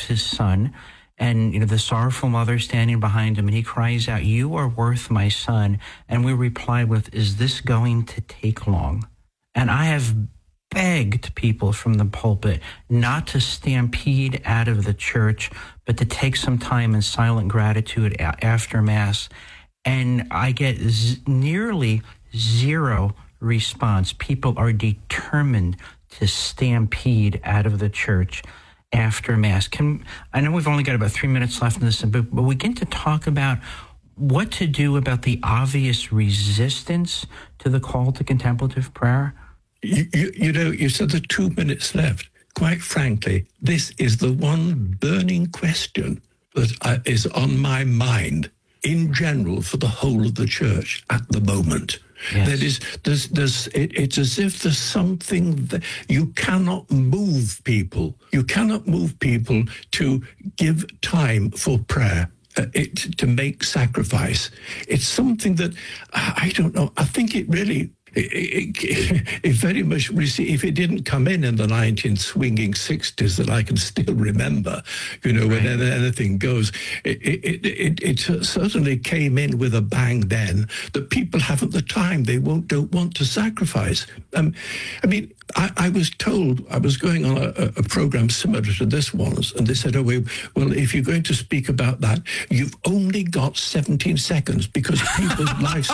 his son, and the sorrowful mother standing behind him, and he cries out, "You are worth my son." And we reply with, "Is this going to take long?" And I have begged people from the pulpit not to stampede out of the church, but to take some time in silent gratitude after Mass. And I get nearly zero response. People are determined to stampede out of the church after Mass. I know we've only got about 3 minutes left in this, but we get to talk about what to do about the obvious resistance to the call to contemplative prayer. You said the 2 minutes left. Quite frankly, this is the one burning question that is on my mind in general for the whole of the church at the moment. Yes. It's as if there's something that you cannot move people. You cannot move people to give time for prayer, to make sacrifice. It's something that, I don't know, I think it really... It very much, if it didn't come in the 1960s that I can still remember, when anything goes, it certainly came in with a bang then, that people haven't the time, don't want to sacrifice. I was told, I was going on a program similar to this one, and they said, well, if you're going to speak about that, you've only got 17 seconds because people's lives,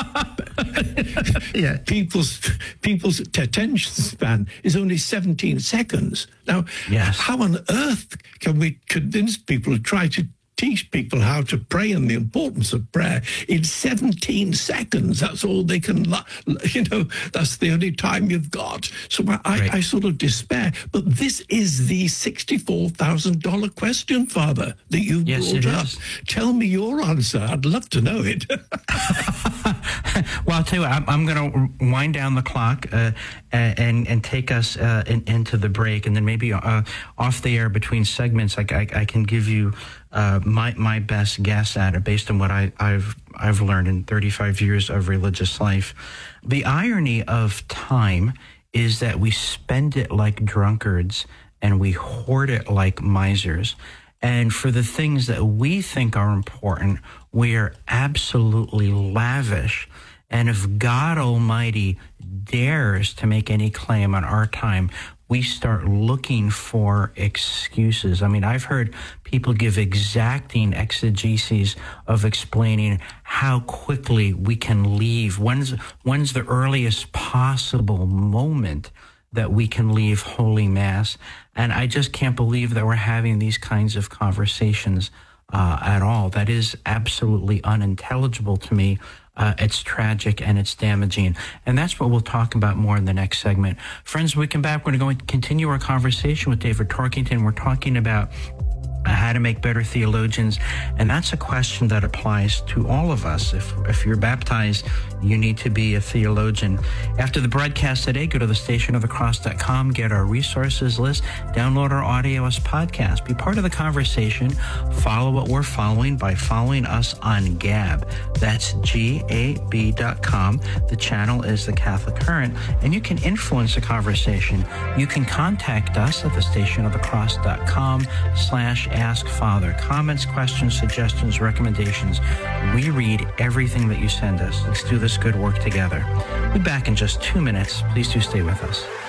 people's attention span is only 17 seconds. Now, how on earth can we convince people to try to teach people how to pray and the importance of prayer in 17 seconds? That's all they can, that's the only time you've got. So I sort of despair. But this is the $64,000 question, Father, that you brought up. Tell me your answer. I'd love to know it. Well, I'll tell you what, I'm going to wind down the clock and take us into the break, and then maybe off the air between segments, I can give you my best guess at it based on what I've learned in 35 years of religious life. The irony of time is that we spend it like drunkards and we hoard it like misers. And for the things that we think are important, we are absolutely lavish. And if God Almighty dares to make any claim on our time, we start looking for excuses. I mean, I've heard people give exacting exegeses of explaining how quickly we can leave. When's the earliest possible moment that we can leave Holy Mass? And I just can't believe that we're having these kinds of conversations at all. That is absolutely unintelligible to me. It's tragic and it's damaging. And that's what we'll talk about more in the next segment. Friends, when we come back, we're going to continue our conversation with David Torkington. We're talking about how to make better theologians. And that's a question that applies to all of us. If you're baptized, you need to be a theologian. After the broadcast today, go to thestationofthecross.com, get our resources list, download our audio as podcast, be part of the conversation, follow what we're following by following us on Gab. That's GAB.com. The channel is The Catholic Current, and you can influence the conversation. You can contact us at thestationofthecross.com/Ask Father. Comments, questions, suggestions, recommendations. We read everything that you send us. Let's do this good work together. We'll be back in just 2 minutes. Please do stay with us.